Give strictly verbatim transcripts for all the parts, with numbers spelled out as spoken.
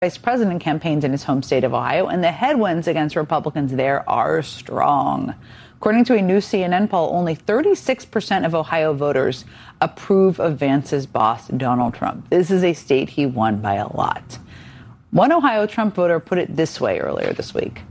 Vice president campaigns in his home state of Ohio, and the headwinds against Republicans there are strong. According to a new C N N poll, only thirty-six percent of Ohio voters approve of Vance's boss, Donald Trump. This is a state he won by a lot. One Ohio Trump voter put it this way earlier this week.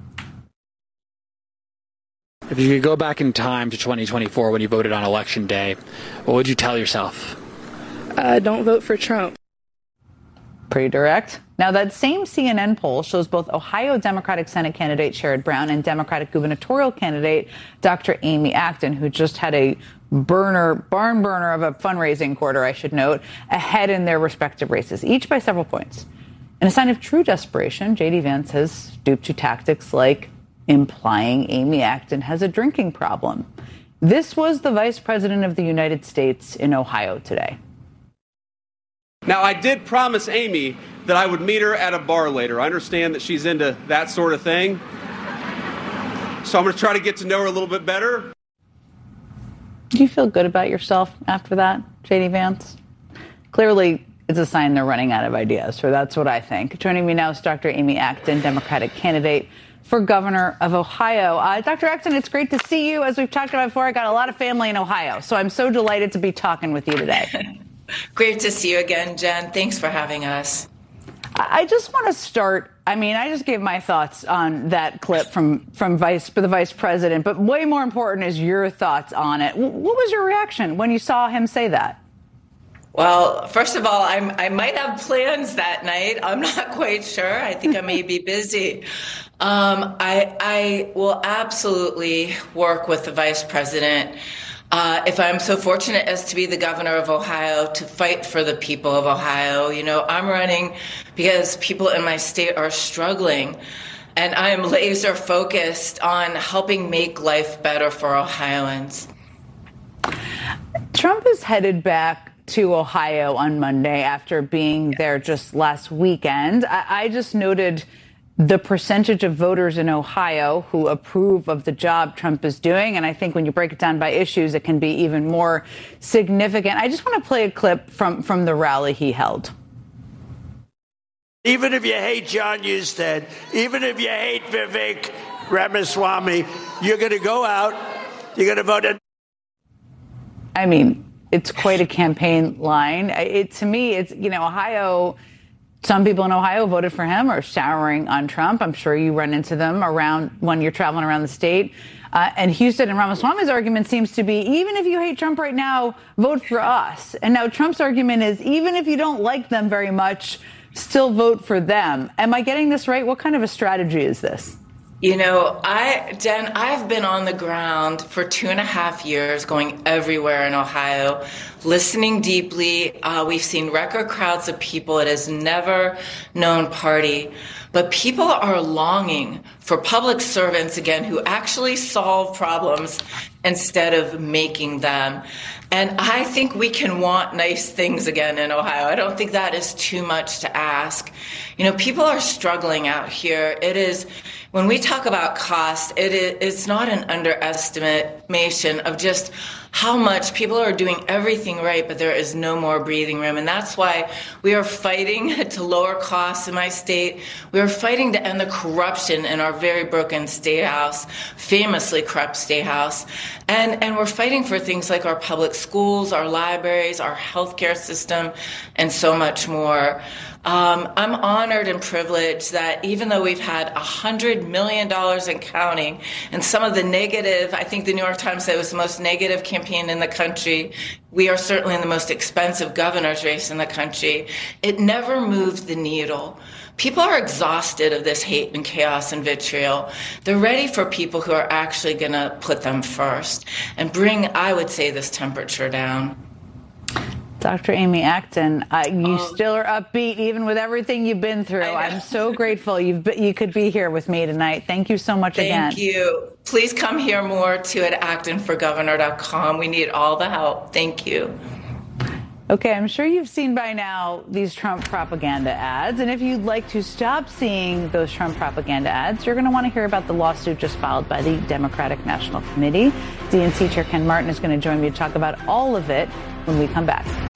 If you could go back in time to twenty twenty-four when you voted on Election Day, what would you tell yourself? Uh, don't vote for Trump. Pretty direct. Now, that same C N N poll shows both Ohio Democratic Senate candidate Sherrod Brown and Democratic gubernatorial candidate Doctor Amy Acton, who just had a burner, barn burner of a fundraising quarter, I should note, ahead in their respective races, each by several points. In a sign of true desperation, J D Vance has stooped to tactics like implying Amy Acton has a drinking problem. This was the Vice President of the United States in Ohio today. Now, I did promise Amy that I would meet her at a bar later. I understand that she's into that sort of thing. So I'm going to try to get to know her a little bit better. Do you feel good about yourself after that, J D Vance? Clearly, it's a sign they're running out of ideas, so that's what I think. Joining me now is Doctor Amy Acton, Democratic candidate for governor of Ohio. Uh, Doctor Acton, it's great to see you. As we've talked about before, I got a lot of family in Ohio, so I'm so delighted to be talking with you today. Great to see you again, Jen. Thanks for having us. I just want to start. I mean, I just gave my thoughts on that clip from from vice for the vice president, but way more important is your thoughts on it. What was your reaction when you saw him say that? Well, first of all, I'm, I might have plans that night. I'm not quite sure. I think I may be busy. Um, I, I will absolutely work with the vice president. Uh, if I'm so fortunate as to be the governor of Ohio, to fight for the people of Ohio. You know, I'm running because people in my state are struggling, and I am laser focused on helping make life better for Ohioans. Trump is headed back to Ohio on Monday after being there just last weekend. I, I just noted the percentage of voters in Ohio who approve of the job Trump is doing. And I think when you break it down by issues, it can be even more significant. I just want to play a clip from, from the rally he held. Even if you hate John Husted, even if you hate Vivek Ramaswamy, you're going to go out, you're going to vote. In- I mean, it's quite a campaign line. It, to me, it's, you know, Ohio. Some people in Ohio voted for him or souring on Trump. I'm sure you run into them around when you're traveling around the state. Uh, and Husted and Ramaswamy's argument seems to be, even if you hate Trump right now, vote for us. And now Trump's argument is, even if you don't like them very much, still vote for them. Am I getting this right? What kind of a strategy is this? You know, I, Jen, I've been on the ground for two and a half years, going everywhere in Ohio, listening deeply. Uh, we've seen record crowds of people. It has never known party. But people are longing for public servants again who actually solve problems instead of making them. And I think we can want nice things again in Ohio. I don't think that is too much to ask. You know, people are struggling out here. It is, when we talk about cost, it is, it's not an underestimation of just how much people are doing everything right, but there is no more breathing room. And that's why we are fighting to lower costs in my state. We are fighting to end the corruption in our very broken state house, famously corrupt state house. And, and we're fighting for things like our public schools, our libraries, our healthcare system, and so much more. Um, I'm honored and privileged that even though we've had one hundred million dollars in counting and some of the negative, I think the New York Times said it was the most negative campaign in the country, we are certainly in the most expensive governor's race in the country, it never moved the needle. People are exhausted of this hate and chaos and vitriol. They're ready for people who are actually going to put them first and bring, I would say, this temperature down. Doctor Amy Acton, uh, you um, still are upbeat even with everything you've been through. I'm so grateful you've you could be here with me tonight. Thank you so much thank again. Thank you. Please come hear more too at acton for governor dot com. We need all the help. Thank you. Okay, I'm sure you've seen by now these Trump propaganda ads. And if you'd like to stop seeing those Trump propaganda ads, you're going to want to hear about the lawsuit just filed by the Democratic National Committee. D N C Chair Ken Martin is going to join me to talk about all of it when we come back.